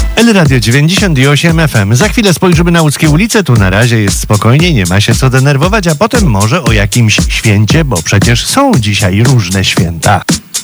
El Radio 98 FM. Za chwilę spojrzymy na łódzkie ulice. Tu na razie jest spokojnie, nie ma się co denerwować, a potem może o jakimś święcie, bo przecież są dzisiaj różne święta.